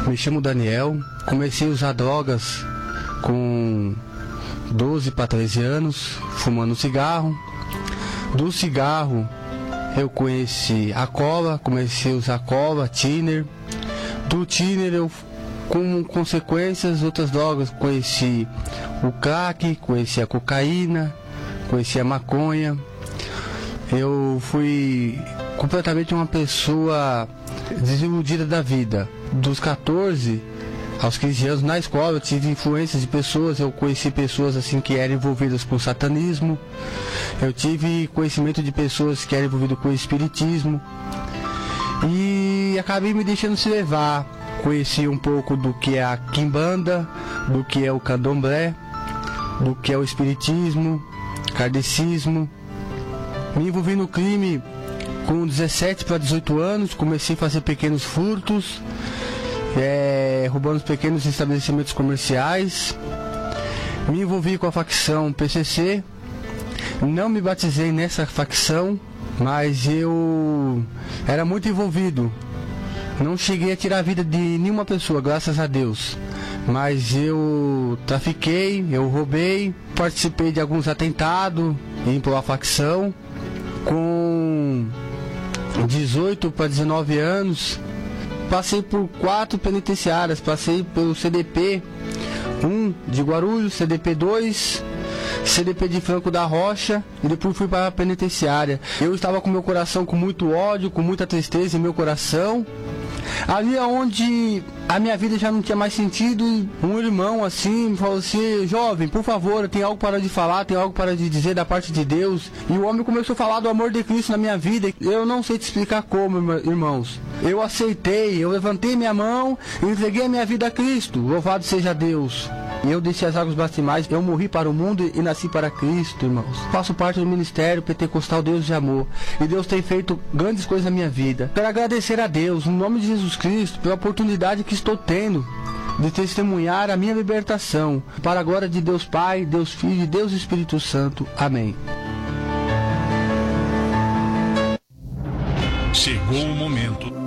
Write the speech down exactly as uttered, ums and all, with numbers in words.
Me chamo Daniel, comecei a usar drogas com doze para treze anos, fumando cigarro. Do cigarro eu conheci a cola, comecei a usar cola, thinner. Do thinner eu, com consequências, outras drogas, conheci o crack, conheci a cocaína, conheci a maconha. Eu fui completamente uma pessoa desiludida da vida. Dos quatorze aos quinze anos na escola eu tive influências de pessoas, eu conheci pessoas assim que eram envolvidas com satanismo, eu tive conhecimento de pessoas que eram envolvidas com espiritismo e acabei me deixando se levar. Conheci um pouco do que é a quimbanda, do que é o candomblé, do que é o espiritismo, kardecismo. Me envolvi no crime com dezessete para dezoito anos, comecei a fazer pequenos furtos, é, roubando pequenos estabelecimentos comerciais. Me envolvi com a facção P C C, não me batizei nessa facção, mas eu era muito envolvido. Não cheguei a tirar a vida de nenhuma pessoa, graças a Deus. Mas eu trafiquei, eu roubei, participei de alguns atentados em pela facção. Com dezoito para dezenove anos, passei por quatro penitenciárias. Passei pelo C D P um de Guarulhos, C D P dois, C D P de Franco da Rocha, e depois fui para a penitenciária. Eu estava com meu coração com muito ódio, com muita tristeza em meu coração. Ali onde a minha vida já não tinha mais sentido, um irmão assim me falou assim: jovem, por favor, tem algo para de falar, tem algo para de dizer da parte de Deus. E o homem começou a falar do amor de Cristo na minha vida. Eu não sei te explicar como, irmãos. Eu aceitei, eu levantei minha mão e entreguei a minha vida a Cristo. Louvado seja Deus. Eu desci as águas batismais, eu morri para o mundo e nasci para Cristo, irmãos. Faço parte do ministério pentecostal Deus de Amor. E Deus tem feito grandes coisas na minha vida. Quero agradecer a Deus, no nome de Jesus Cristo, pela oportunidade que estou tendo de testemunhar a minha libertação. Para a glória de Deus Pai, Deus Filho e Deus Espírito Santo. Amém. Chegou o momento